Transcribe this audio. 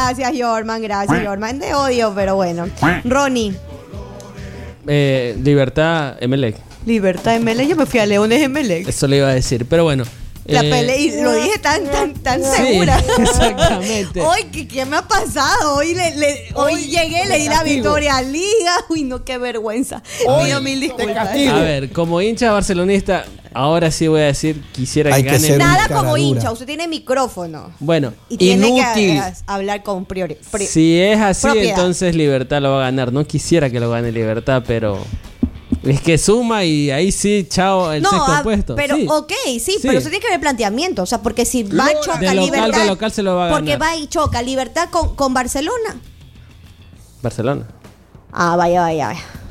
Gracias, Jorman. Te odio, pero bueno. Ronnie. Libertad Emelec. Libertad Emelec. Yo me fui a Leones Emelec. Eso le iba a decir, pero bueno. La pelea, y lo dije tan segura. Sí, exactamente. Hoy, ¿qué me ha pasado? Hoy llegué, le di la victoria a Liga. Uy, no, qué vergüenza. Pido mil disculpas. A ver, como hincha barcelonista, ahora sí voy a decir, quisiera Hay que que gane. ser Nada cara como dura. hincha, usted tiene micrófono. Bueno, Y tiene inútil. que hablar con Si es así, propiedad. entonces Libertad lo va a ganar. No quisiera que lo gane Libertad, pero es que suma y ahí sí, chao, el sexto puesto. Pero, sí. ok, sí, pero usted tiene que ver el planteamiento. O sea, porque si va y choca de Libertad. local se lo va a ganar. Porque va y choca Libertad con Barcelona. Barcelona. Ah, vaya.